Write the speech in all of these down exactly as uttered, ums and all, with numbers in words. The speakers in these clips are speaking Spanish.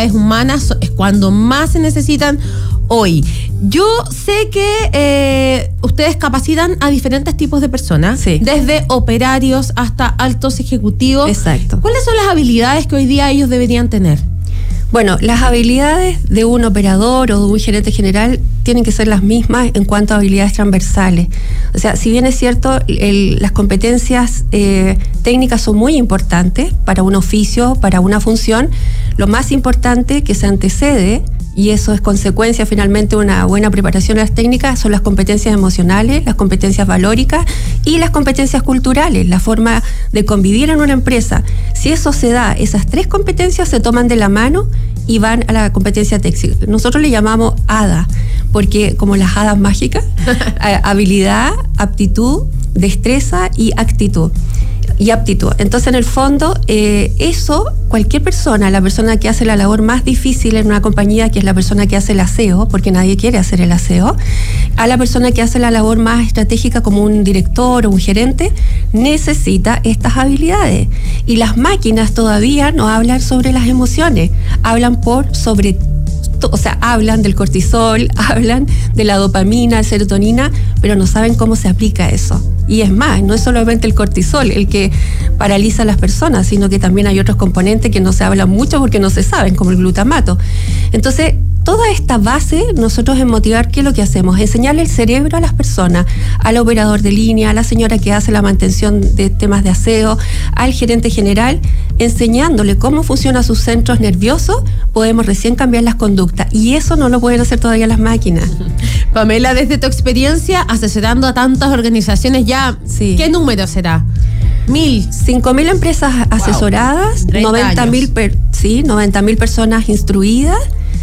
habilidades humanas es cuando más se necesitan hoy. Yo sé que eh, ustedes capacitan a diferentes tipos de personas, sí. desde operarios hasta altos ejecutivos. Exacto. ¿Cuáles son las habilidades que hoy día ellos deberían tener? Bueno, las habilidades de un operador o de un gerente general tienen que ser las mismas en cuanto a habilidades transversales. O sea, si bien es cierto, el, las competencias eh, técnicas son muy importantes para un oficio, para una función, lo más importante que se antecede, y eso es consecuencia finalmente de una buena preparación de las técnicas, son las competencias emocionales, las competencias valóricas y las competencias culturales, la forma de convivir en una empresa. Si eso se da, esas tres competencias se toman de la mano y van a la competencia técnica. Nosotros le llamamos HADA, porque como las hadas mágicas, habilidad, aptitud, destreza y actitud. Y aptitud. Entonces, en el fondo, eh, eso, cualquier persona, la persona que hace la labor más difícil en una compañía, que es la persona que hace el aseo, porque nadie quiere hacer el aseo, a la persona que hace la labor más estratégica como un director o un gerente, necesita estas habilidades. Y las máquinas todavía no hablan sobre las emociones, hablan por sobre o sea, hablan del cortisol, hablan de la dopamina, la serotonina, pero no saben cómo se aplica eso. Y es más, no es solamente el cortisol el que paraliza a las personas, sino que también hay otros componentes que no se hablan mucho porque no se saben, como el glutamato. Entonces, toda esta base, nosotros en Motivar, ¿qué es lo que hacemos? Enseñarle el cerebro a las personas, al operador de línea, a la señora que hace la mantención de temas de aseo, al gerente general, enseñándole cómo funcionan sus centros nerviosos, podemos recién cambiar las conductas. Y eso no lo pueden hacer todavía las máquinas. Pamela, desde tu experiencia asesorando a tantas organizaciones ya, sí. ¿Qué número será? Mil. Cinco mil empresas asesoradas, wow. noventa mil per, sí, noventa mil personas instruidas.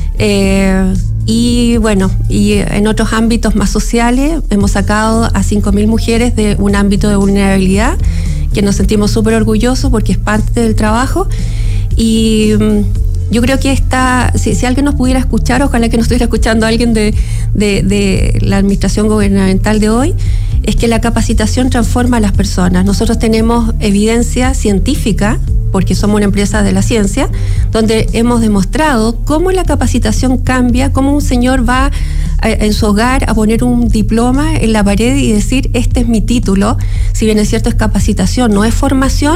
Eh, y bueno, y en otros ámbitos más sociales hemos sacado a cinco mil mujeres de un ámbito de vulnerabilidad que nos sentimos súper orgullosos porque es parte del trabajo. Y yo creo que esta, si, si alguien nos pudiera escuchar, ojalá que nos estuviera escuchando alguien de, de, de la administración gubernamental de hoy, es que la capacitación transforma a las personas. Nosotros tenemos evidencia científica, porque somos una empresa de la ciencia, donde hemos demostrado cómo la capacitación cambia, cómo un señor va a, en su hogar a poner un diploma en la pared y decir, este es mi título. Si bien es cierto, es capacitación, no es formación,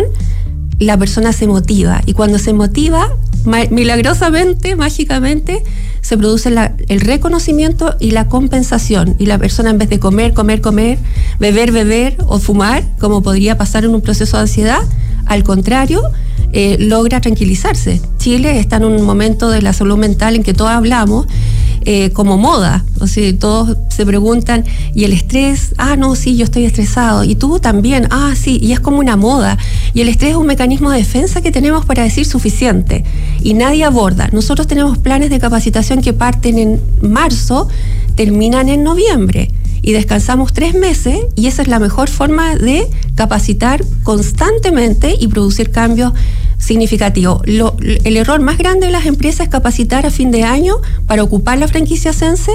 la persona se motiva. Y cuando se motiva, ma- milagrosamente, mágicamente, se produce la, el reconocimiento y la compensación. Y la persona, en vez de comer, comer, comer, beber, beber o fumar, como podría pasar en un proceso de ansiedad, al contrario, eh, logra tranquilizarse. Chile está en un momento de la salud mental en que todos hablamos eh, como moda. O sea, todos se preguntan, ¿y el estrés? Ah, no, sí, yo estoy estresado. ¿Y tú también? Ah, sí, y es como una moda. Y el estrés es un mecanismo de defensa que tenemos para decir suficiente. Y nadie aborda. Nosotros tenemos planes de capacitación que parten en marzo, terminan en noviembre. Y descansamos tres meses y esa es la mejor forma de capacitar constantemente y producir cambios significativos. Lo, el error más grande de las empresas es capacitar a fin de año para ocupar la franquicia Sense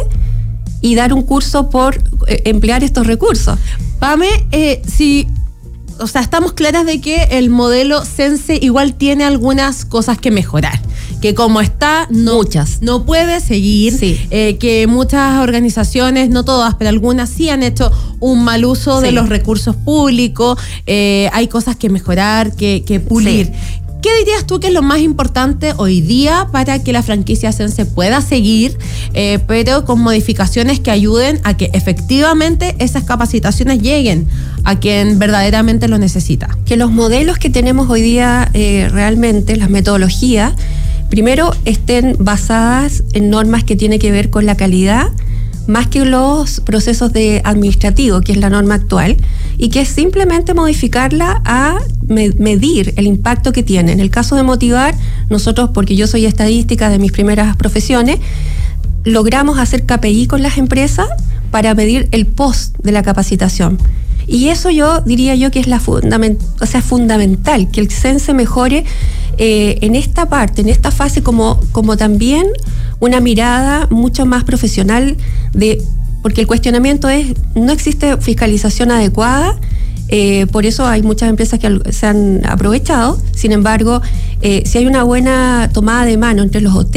y dar un curso por eh, emplear estos recursos. Pame, eh, si... O sea, estamos claras de que el modelo Sense igual tiene algunas cosas que mejorar. Que como está, no, muchas. no puede seguir. Sí. Eh, que muchas organizaciones, no todas, pero algunas sí han hecho un mal uso sí. de los recursos públicos. Eh, hay cosas que mejorar, que, que pulir. Sí. ¿Qué dirías tú que es lo más importante hoy día para que la franquicia Sense pueda seguir, eh, pero con modificaciones que ayuden a que efectivamente esas capacitaciones lleguen a quien verdaderamente lo necesita? Que los modelos que tenemos hoy día eh, realmente, las metodologías, primero estén basadas en normas que tienen que ver con la calidad, más que los procesos de administrativo, que es la norma actual, y que es simplemente modificarla a me- medir el impacto que tiene. En el caso de Motivar, nosotros, porque yo soy estadística de mis primeras profesiones, logramos hacer K P I con las empresas para medir el post de la capacitación. Y eso yo diría yo que es la fundament- o sea, fundamental, que el Sense mejore eh, en esta parte, en esta fase, como, como también una mirada mucho más profesional, de porque el cuestionamiento es, no existe fiscalización adecuada, eh, por eso hay muchas empresas que se han aprovechado. Sin embargo, eh, si hay una buena tomada de mano entre los hoteles,